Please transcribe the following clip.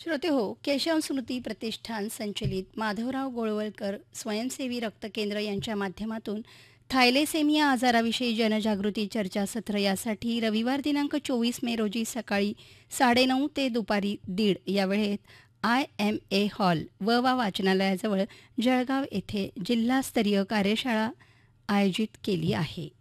श्रोते हो, केशव स्मृती प्रतिष्ठान संचलित माधवराव गोळवलकर स्वयंसेवी रक्त केंद्र यांच्या माध्यमातून थायलेसेमिया आजाराविषयी जनजागृती चर्चासत्र यासाठी रविवार दिनांक 24 मे रोजी सकाळी 9:30 ते दुपारी 1:30 या वेळेत IMA हॉल वा वाचनालयाजवळ जळगाव येथे जिल्हास्तरीय कार्यशाळा आयोजित केली आहे.